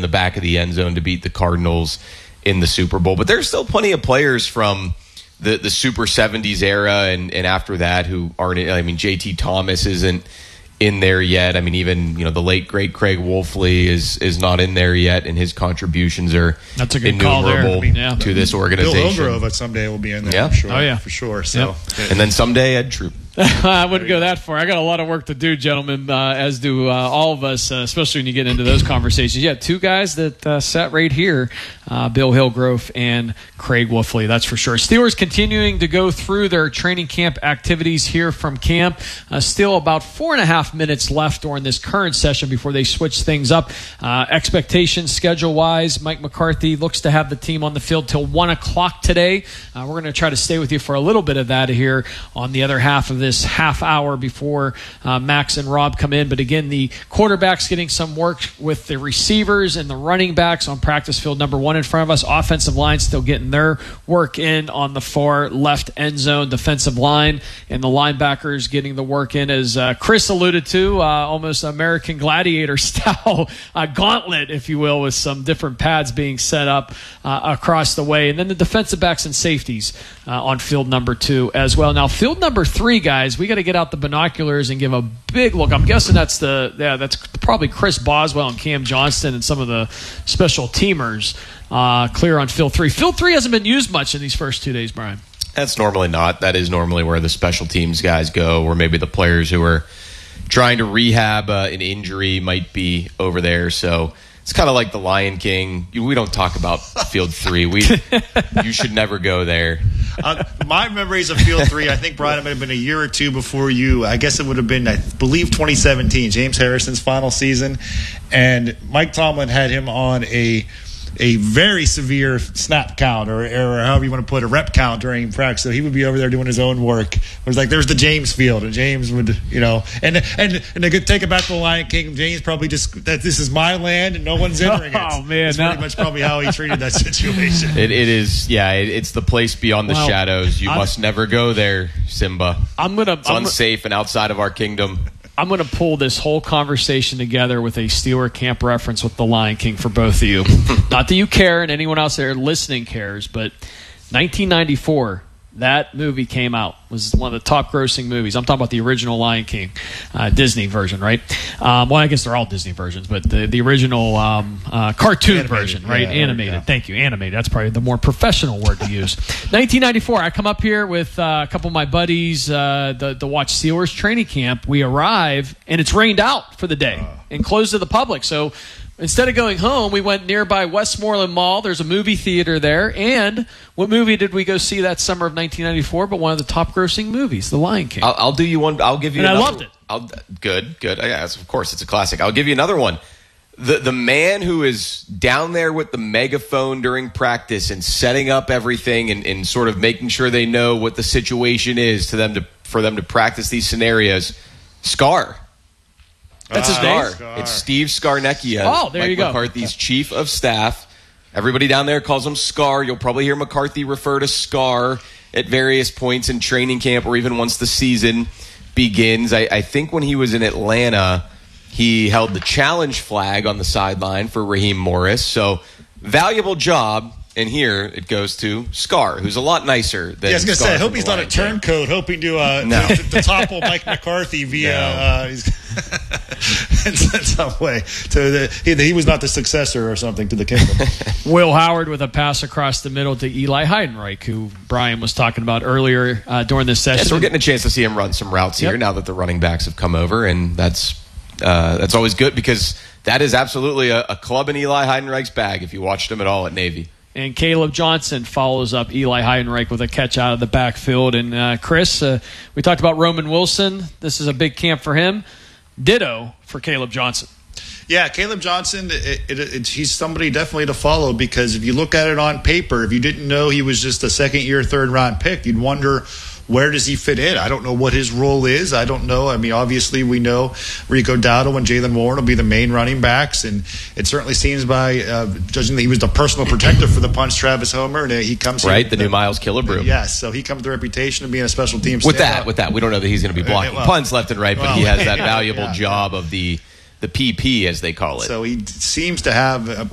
the back of the end zone to beat the Cardinals in the Super Bowl. But there's still plenty of players from the Super 70s era and after that who aren't. I mean, JT Thomas isn't in there yet. I mean, even the late great Craig Wolfley is not in there yet, and his contributions are that's a good innumerable to this organization. Bill Hillgrove someday will be in there. Yeah. For sure. Oh yeah, for sure. So, and then someday Ed Troop. I wouldn't go that far. I got a lot of work to do, gentlemen, as do all of us, especially when you get into those conversations. Yeah, two guys that sat right here, Bill Hillgrove and Craig Wolfley, that's for sure. Steelers continuing to go through their training camp activities here from camp. Still about 4.5 minutes left during this current session before they switch things up. Expectations, schedule-wise, Mike McCarthy looks to have the team on the field till 1 o'clock today. We're going to try to stay with you for a little bit of that here on the other half of this half hour before Max and Rob come in. But again, the quarterback's getting some work with the receivers and the running backs on practice field number 1 in front of us. Offensive line still getting their work in on the far left end zone. Defensive line and the linebackers getting the work in, as Chris alluded to, almost American Gladiator style gauntlet, if you will, with some different pads being set up across the way. And then the defensive backs and safeties on field number 2 as well. Now, field number 3, guys, we got to get out the binoculars and give a big look. I'm guessing that's probably Chris Boswell and Cam Johnston and some of the special teamers clear on field 3. Field 3 hasn't been used much in these first 2 days, Brian. That's normally not. That is normally where the special teams guys go, or maybe the players who are trying to rehab an injury might be over there. So it's kind of like the Lion King. We don't talk about Field 3. You should never go there. My memories of Field 3, I think, Brian, it might have been a year or two before you. I guess it would have been, I believe, 2017, James Harrison's final season. And Mike Tomlin had him on a very severe snap count or however you want to put a rep count during practice. So he would be over there doing his own work. It was like there's the James field, and James would, and they could take it back to the Lion King. James probably just that this is my land and no one's entering it. Oh man, that's pretty much probably how he treated that situation. It is, yeah. It's the place beyond the shadows. You must never go there, Simba. It's unsafe and outside of our kingdom. I'm going to pull this whole conversation together with a Steeler camp reference with the Lion King for both of you. Not that you care and anyone else there listening cares, but 1994, that movie came out. It was one of the top grossing movies. I'm talking about the original Lion King, Disney version, right? Well, I guess they're all Disney versions, but the original cartoon animated version, right? Yeah, animated. Yeah. Thank you. Animated. That's probably the more professional word to use. 1994, I come up here with a couple of my buddies to watch Steelers training camp. We arrive, and it's rained out for the day and closed to the public. So instead of going home, we went nearby Westmoreland Mall. There's a movie theater there. And what movie did we go see that summer of 1994? But one of the top-grossing movies, The Lion King. I'll do you one. I'll give you. And another, I loved it. Good. Yes, of course, it's a classic. I'll give you another one. The man who is down there with the megaphone during practice and setting up everything and sort of making sure they know what the situation is for them to practice these scenarios. Scar. That's his name? It's Steve Scarnecchia. Oh, there you go. McCarthy's chief of staff. Everybody down there calls him Scar. You'll probably hear McCarthy refer to Scar at various points in training camp or even once the season begins. I think when he was in Atlanta, he held the challenge flag on the sideline for Raheem Morris. So, valuable job. And here it goes to Scar, who's a lot nicer than I was going to say, I hope he's not a turncoat hoping to topple Mike McCarthy via in some way. He was not the successor or something to the kingdom. Will Howard with a pass across the middle to Eli Heidenreich, who Brian was talking about earlier during this session. Yes, we're getting a chance to see him run some routes here now that the running backs have come over, and that's always good because that is absolutely a club in Eli Heidenreich's bag if you watched him at all at Navy. And Caleb Johnson follows up Eli Heidenreich with a catch out of the backfield. And Chris, we talked about Roman Wilson. This is a big camp for him. Ditto for Caleb Johnson. Yeah, Caleb Johnson, he's somebody definitely to follow because if you look at it on paper, if you didn't know he was just a second-year, third-round pick, you'd wonder where does he fit in? I don't know what his role is. I don't know. I mean, obviously we know Rico Dowdle and Jaylen Warren will be the main running backs, and it certainly seems by judging that he was the personal protector for the punch Travis Homer, and he comes right, the new Miles Killebrew. Yes, so he comes with the reputation of being a special team. With that, we don't know that he's going to be blocking punts left and right, but he has that valuable job of the PP, as they call it. So he seems to have